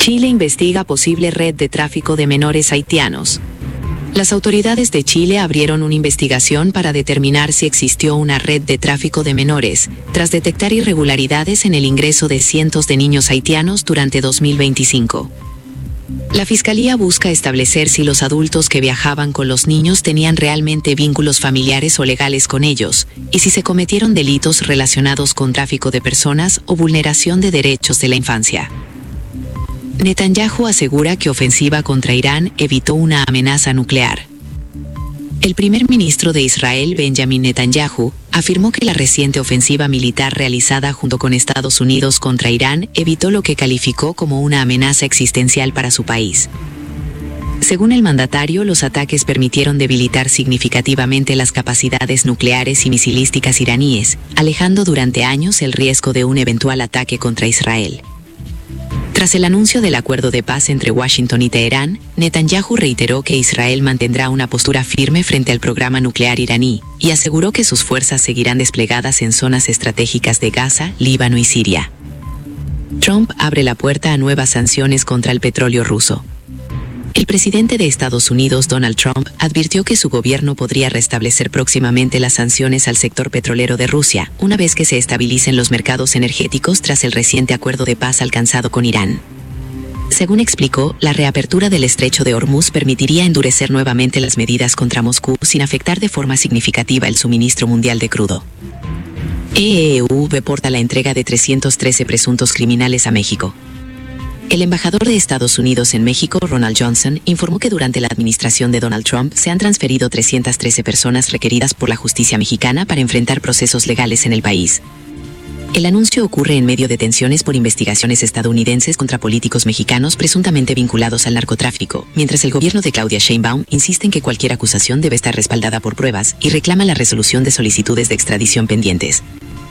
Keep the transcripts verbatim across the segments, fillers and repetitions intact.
Chile investiga posible red de tráfico de menores haitianos. Las autoridades de Chile abrieron una investigación para determinar si existió una red de tráfico de menores, tras detectar irregularidades en el ingreso de cientos de niños haitianos durante dos mil veinticinco. La Fiscalía busca establecer si los adultos que viajaban con los niños tenían realmente vínculos familiares o legales con ellos, y si se cometieron delitos relacionados con tráfico de personas o vulneración de derechos de la infancia. Netanyahu asegura que ofensiva contra Irán evitó una amenaza nuclear. El primer ministro de Israel, Benjamin Netanyahu, afirmó que la reciente ofensiva militar realizada junto con Estados Unidos contra Irán evitó lo que calificó como una amenaza existencial para su país. Según el mandatario, los ataques permitieron debilitar significativamente las capacidades nucleares y misilísticas iraníes, alejando durante años el riesgo de un eventual ataque contra Israel. Tras el anuncio del acuerdo de paz entre Washington y Teherán, Netanyahu reiteró que Israel mantendrá una postura firme frente al programa nuclear iraní y aseguró que sus fuerzas seguirán desplegadas en zonas estratégicas de Gaza, Líbano y Siria. Trump abre la puerta a nuevas sanciones contra el petróleo ruso. El presidente de Estados Unidos, Donald Trump, advirtió que su gobierno podría restablecer próximamente las sanciones al sector petrolero de Rusia, una vez que se estabilicen los mercados energéticos tras el reciente acuerdo de paz alcanzado con Irán. Según explicó, la reapertura del estrecho de Hormuz permitiría endurecer nuevamente las medidas contra Moscú sin afectar de forma significativa el suministro mundial de crudo. E E U reporta la entrega de trescientos trece presuntos criminales a México. El embajador de Estados Unidos en México, Ronald Johnson, informó que durante la administración de Donald Trump se han transferido trescientas trece personas requeridas por la justicia mexicana para enfrentar procesos legales en el país. El anuncio ocurre en medio de tensiones por investigaciones estadounidenses contra políticos mexicanos presuntamente vinculados al narcotráfico, mientras el gobierno de Claudia Sheinbaum insiste en que cualquier acusación debe estar respaldada por pruebas y reclama la resolución de solicitudes de extradición pendientes.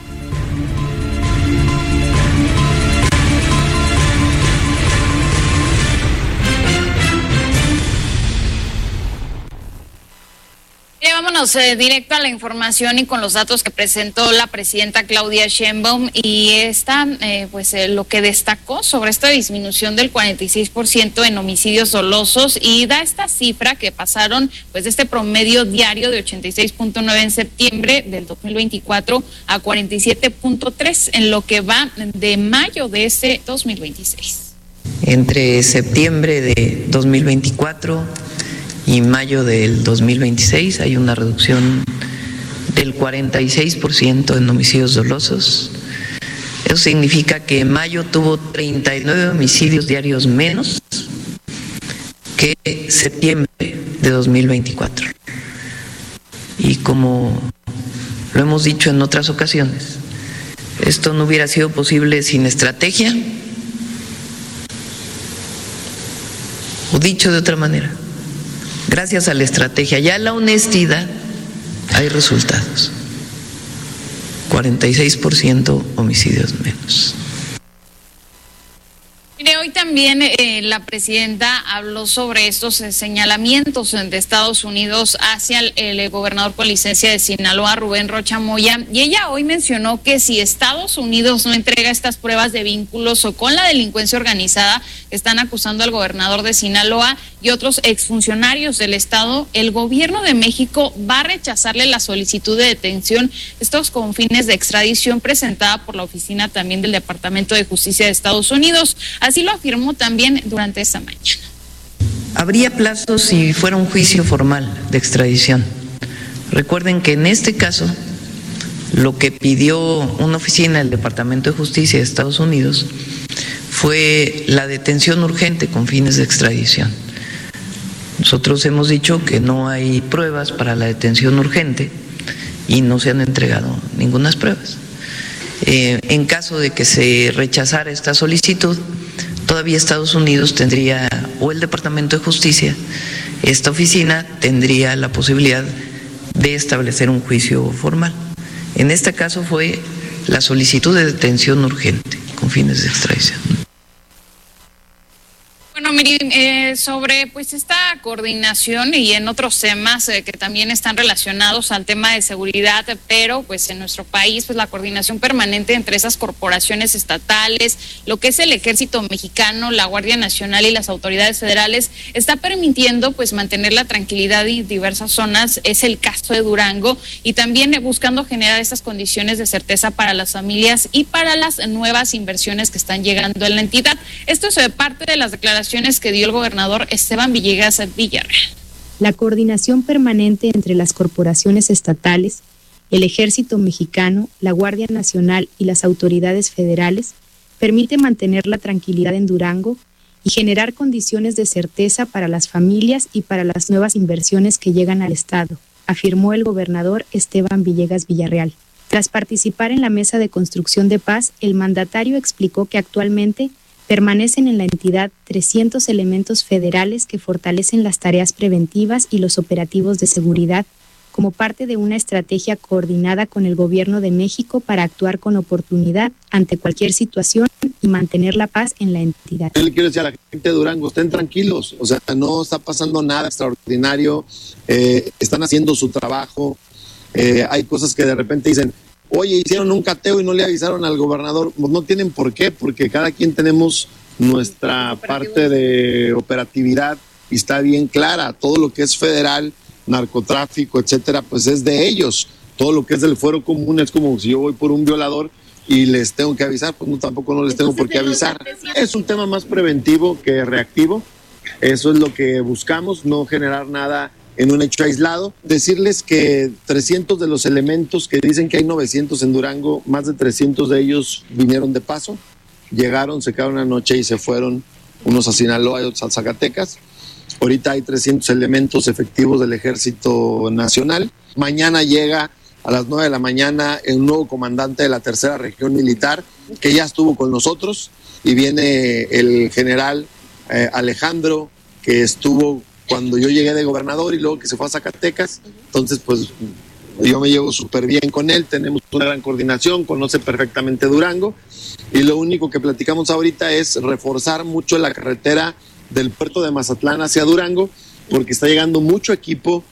Vámonos eh, directo a la información y con los datos que presentó la presidenta Claudia Sheinbaum y esta, eh, pues eh, lo que destacó sobre esta disminución del cuarenta y seis por ciento en homicidios dolosos y da esta cifra que pasaron pues de este promedio diario de ochenta y seis punto nueve en septiembre del dos mil veinticuatro a cuarenta y siete punto tres en lo que va de mayo de ese dos mil veintiséis. Entre septiembre de dos mil veinticuatro y mayo del dos mil veintiséis hay una reducción del cuarenta y seis por ciento en homicidios dolosos. Eso significa que mayo tuvo treinta y nueve homicidios diarios menos que septiembre de dos mil veinticuatro. Y como lo hemos dicho en otras ocasiones, esto no hubiera sido posible sin estrategia, o dicho de otra manera, gracias a la estrategia y a la honestidad hay resultados. cuarenta y seis por ciento homicidios menos. Mire, hoy también eh, la presidenta habló sobre estos eh, señalamientos de Estados Unidos hacia el, el gobernador con licencia de Sinaloa, Rubén Rocha Moya, y ella hoy mencionó que si Estados Unidos no entrega estas pruebas de vínculos o con la delincuencia organizada que están acusando al gobernador de Sinaloa y otros exfuncionarios del estado, el gobierno de México va a rechazarle la solicitud de detención, estos con fines de extradición presentada por la oficina también del Departamento de Justicia de Estados Unidos. Así lo afirmó también durante esta mañana. Habría plazo si fuera un juicio formal de extradición. Recuerden que en este caso lo que pidió una oficina del Departamento de Justicia de Estados Unidos fue la detención urgente con fines de extradición. Nosotros hemos dicho que no hay pruebas para la detención urgente y no se han entregado ninguna pruebas. Eh, en caso de que se rechazara esta solicitud, todavía Estados Unidos tendría, o el Departamento de Justicia, esta oficina tendría la posibilidad de establecer un juicio formal. En este caso fue la solicitud de detención urgente con fines de extradición. Bueno, Bueno, Miri, eh, sobre pues esta coordinación y en otros temas eh, que también están relacionados al tema de seguridad, pero pues en nuestro país pues la coordinación permanente entre esas corporaciones estatales, lo que es el Ejército Mexicano, la Guardia Nacional y las autoridades federales está permitiendo pues mantener la tranquilidad en diversas zonas. Es el caso de Durango y también eh, buscando generar esas condiciones de certeza para las familias y para las nuevas inversiones que están llegando en la entidad. Esto es eh, parte de las declaraciones que dio el gobernador Esteban Villegas Villarreal. La coordinación permanente entre las corporaciones estatales, el Ejército Mexicano, la Guardia Nacional y las autoridades federales permite mantener la tranquilidad en Durango y generar condiciones de certeza para las familias y para las nuevas inversiones que llegan al estado, afirmó el gobernador Esteban Villegas Villarreal. Tras participar en la mesa de construcción de paz, el mandatario explicó que actualmente permanecen en la entidad trescientos elementos federales que fortalecen las tareas preventivas y los operativos de seguridad como parte de una estrategia coordinada con el Gobierno de México para actuar con oportunidad ante cualquier situación y mantener la paz en la entidad. Yo le quiero decir a la gente de Durango, estén tranquilos, o sea, no está pasando nada extraordinario, eh, están haciendo su trabajo, eh, hay cosas que de repente dicen, oye, hicieron un cateo y no le avisaron al gobernador. Pues no tienen por qué, porque cada quien tenemos nuestra parte de operatividad y está bien clara. Todo lo que es federal, narcotráfico, etcétera, pues es de ellos. Todo lo que es del fuero común es como si yo voy por un violador y les tengo que avisar, pues no, tampoco no les tengo por qué avisar. Es un tema más preventivo que reactivo. Eso es lo que buscamos, no generar nada en un hecho aislado. Decirles que trescientos de los elementos que dicen que hay novecientos en Durango, más de trescientos de ellos vinieron de paso, llegaron, se quedaron una noche y se fueron, unos a Sinaloa y otros a Zacatecas. Ahorita hay trescientos elementos efectivos del Ejército Nacional. Mañana llega a las nueve de la mañana el nuevo comandante de la tercera región militar, que ya estuvo con nosotros, y viene el general eh, Alejandro, que estuvo cuando yo llegué de gobernador y luego que se fue a Zacatecas. Entonces pues yo me llevo súper bien con él, tenemos una gran coordinación, conoce perfectamente Durango y lo único que platicamos ahorita es reforzar mucho la carretera del puerto de Mazatlán hacia Durango, porque está llegando mucho equipo,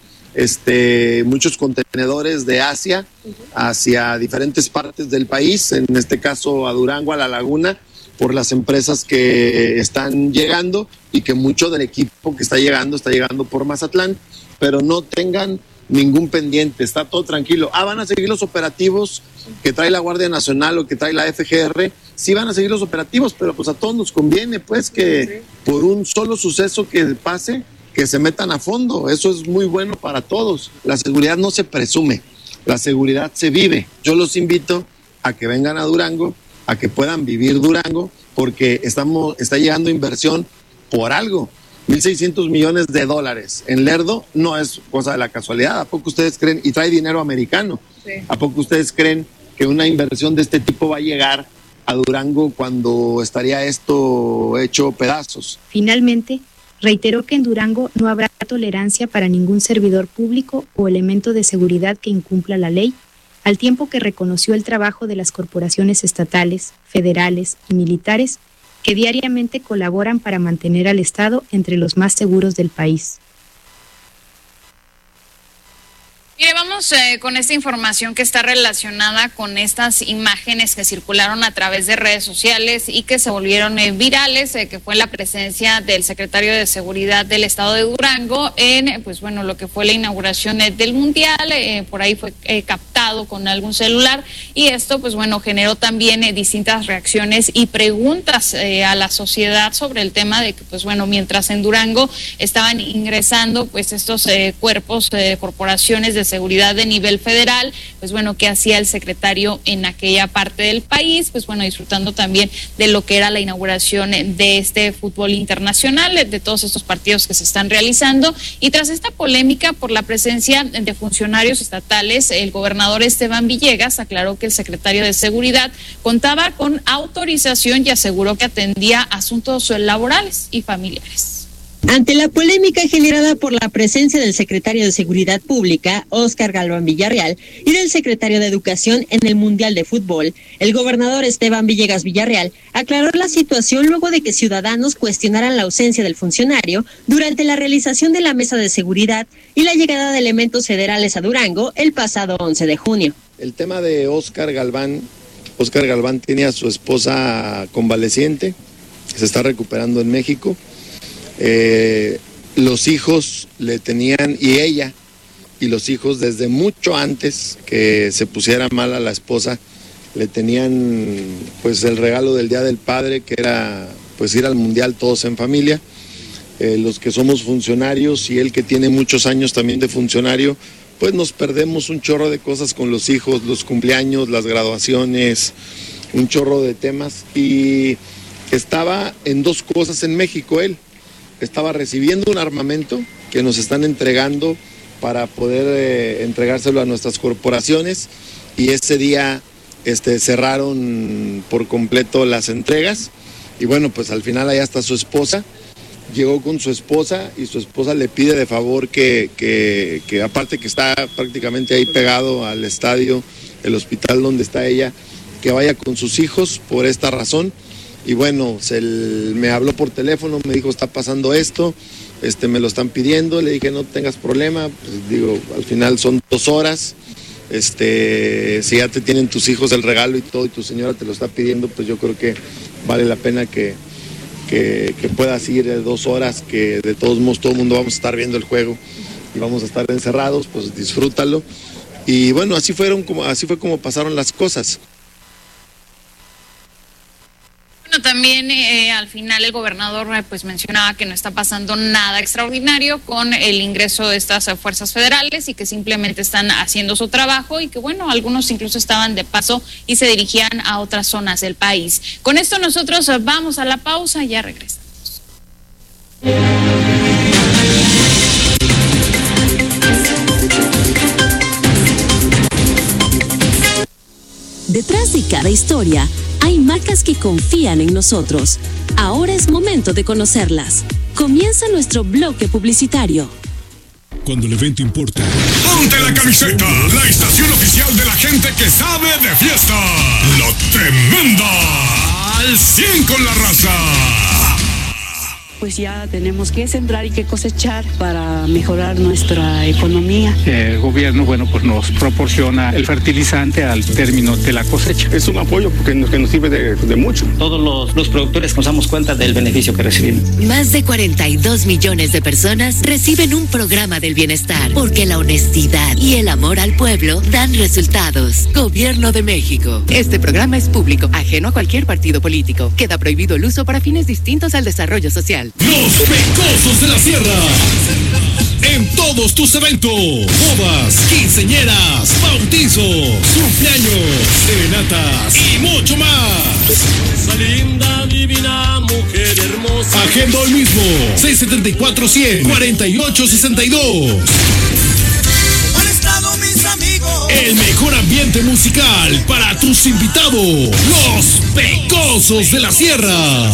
este, muchos contenedores de Asia hacia diferentes partes del país, en este caso a Durango, a La Laguna, por las empresas que están llegando y que mucho del equipo que está llegando está llegando por Mazatlán, pero no tengan ningún pendiente, está todo tranquilo. Ah, van a seguir los operativos que trae la Guardia Nacional o que trae la F G R, sí van a seguir los operativos, pero pues a todos nos conviene pues que por un solo suceso que pase, que se metan a fondo, eso es muy bueno para todos. La seguridad no se presume, la seguridad se vive. Yo los invito a que vengan a Durango, a que puedan vivir Durango, porque estamos, está llegando inversión por algo. mil seiscientos millones de dólares en Lerdo no es cosa de la casualidad. ¿A poco ustedes creen? Y trae dinero americano. Sí. ¿A poco ustedes creen que una inversión de este tipo va a llegar a Durango cuando estaría esto hecho pedazos? Finalmente, reiteró que en Durango no habrá tolerancia para ningún servidor público o elemento de seguridad que incumpla la ley, al tiempo que reconoció el trabajo de las corporaciones estatales, federales y militares que diariamente colaboran para mantener al Estado entre los más seguros del país. Mire, vamos eh, con esta información que está relacionada con estas imágenes que circularon a través de redes sociales y que se volvieron eh, virales, eh, que fue la presencia del secretario de Seguridad del Estado de Durango en, pues bueno, lo que fue la inauguración eh, del Mundial. Eh, por ahí fue eh, captado con algún celular y esto, pues bueno, generó también eh, distintas reacciones y preguntas eh, a la sociedad sobre el tema de que, pues bueno, mientras en Durango estaban ingresando, pues estos eh, cuerpos de eh, corporaciones de seguridad de nivel federal, pues bueno, ¿qué hacía el secretario en aquella parte del país? Pues bueno, disfrutando también de lo que era la inauguración de este fútbol internacional, de todos estos partidos que se están realizando. Y tras esta polémica por la presencia de funcionarios estatales, el gobernador Esteban Villegas aclaró que el secretario de Seguridad contaba con autorización y aseguró que atendía asuntos laborales y familiares. Ante la polémica generada por la presencia del secretario de Seguridad Pública, Óscar Galván Villarreal, y del secretario de Educación en el Mundial de Fútbol, el gobernador Esteban Villegas Villarreal aclaró la situación luego de que ciudadanos cuestionaran la ausencia del funcionario durante la realización de la mesa de seguridad y la llegada de elementos federales a Durango el pasado once de junio. El tema de Óscar Galván, Óscar Galván tiene a su esposa convaleciente, se está recuperando en México. Eh, los hijos le tenían, y ella y los hijos desde mucho antes que se pusiera mal a la esposa, le tenían pues el regalo del Día del Padre, que era pues ir al Mundial todos en familia. Eh, los que somos funcionarios y él que tiene muchos años también de funcionario, pues nos perdemos un chorro de cosas con los hijos, los cumpleaños, las graduaciones, un chorro de temas, y estaba en dos cosas en México él. Estaba recibiendo un armamento que nos están entregando para poder eh, entregárselo a nuestras corporaciones, y ese día este, cerraron por completo las entregas, y bueno, pues al final allá está su esposa, llegó con su esposa y su esposa le pide de favor que, que, que aparte que está prácticamente ahí pegado al estadio, el hospital donde está ella, que vaya con sus hijos por esta razón. Y bueno, se, me habló por teléfono, me dijo está pasando esto, este, me lo están pidiendo, le dije no tengas problema, pues digo, al final son dos horas, este, si ya te tienen tus hijos el regalo y todo y tu señora te lo está pidiendo, pues yo creo que vale la pena que, que, que puedas ir dos horas, que de todos modos todo el mundo vamos a estar viendo el juego y vamos a estar encerrados, pues disfrútalo. Y bueno, así fueron como, así fue como pasaron las cosas. Bueno, también eh, al final el gobernador eh, pues mencionaba que no está pasando nada extraordinario con el ingreso de estas eh, fuerzas federales y que simplemente están haciendo su trabajo y que bueno, algunos incluso estaban de paso y se dirigían a otras zonas del país. Con esto nosotros eh, vamos a la pausa y ya regresamos. Detrás de cada historia hay marcas que confían en nosotros. Ahora es momento de conocerlas. Comienza nuestro bloque publicitario. Cuando el evento importa, ¡ponte la camiseta! La estación oficial de la gente que sabe de fiesta. La Tremenda. Al cien con la raza. Pues ya tenemos que sembrar y que cosechar para mejorar nuestra economía. El gobierno, bueno, pues nos proporciona el fertilizante al término de la cosecha. Es un apoyo porque nos, que nos sirve de, de mucho. Todos los, los productores nos damos cuenta del beneficio que recibimos. Más de cuarenta y dos millones de personas reciben un programa del bienestar, porque la honestidad y el amor al pueblo dan resultados. Gobierno de México. Este programa es público, ajeno a cualquier partido político. Queda prohibido el uso para fines distintos al desarrollo social. Los Pecosos de la Sierra. En todos tus eventos, bodas, quinceañeras, bautizos, cumpleaños, serenatas y mucho más. Esa linda, divina, mujer hermosa. Agenda hoy mismo. seis siete cuatro, cien, cuarenta y ocho sesenta y dos. Han estado mis amigos. El mejor ambiente musical para tus invitados. Los Pecosos de la Sierra.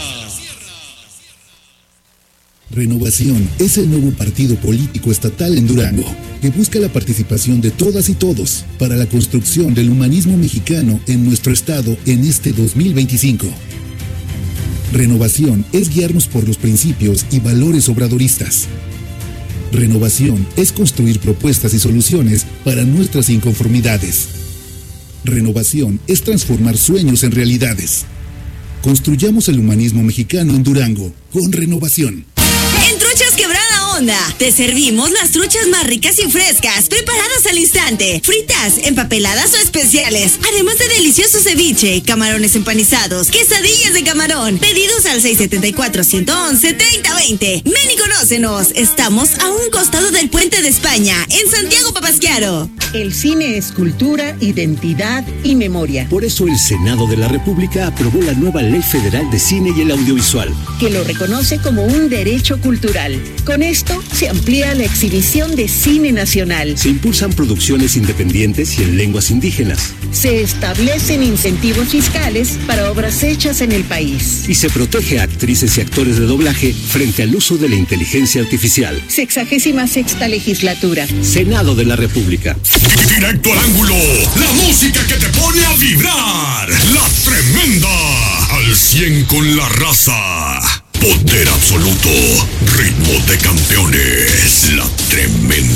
Renovación es el nuevo partido político estatal en Durango, que busca la participación de todas y todos para la construcción del humanismo mexicano en nuestro estado en este dos mil veinticinco. Renovación es guiarnos por los principios y valores obradoristas. Renovación es construir propuestas y soluciones para nuestras inconformidades. Renovación es transformar sueños en realidades. Construyamos el humanismo mexicano en Durango con Renovación. En Truchas Quebrada Onda, te servimos las truchas más ricas y frescas, preparadas al instante, fritas, empapeladas o especiales, además de delicioso ceviche, camarones empanizados, quesadillas de camarón, pedidos al seis siete cuatro, uno once, treinta veinte. Ven y conócenos, estamos a un costado del Puente de España, en Santiago Papasquiaro. El cine es cultura, identidad y memoria. Por eso el Senado de la República aprobó la nueva Ley Federal de Cine y el Audiovisual, que lo reconoce como un derecho cultural. Con esto presupuesto, se amplía la exhibición de cine nacional. Se impulsan producciones independientes y en lenguas indígenas. Se establecen incentivos fiscales para obras hechas en el país. Y se protege a actrices y actores de doblaje frente al uso de la inteligencia artificial. Sexagésima sexta legislatura. Senado de la República. Directo al ángulo. La música que te pone a vibrar. La tremenda. Al cien con la raza. Poder absoluto. Ritmo de campeones. La tremenda.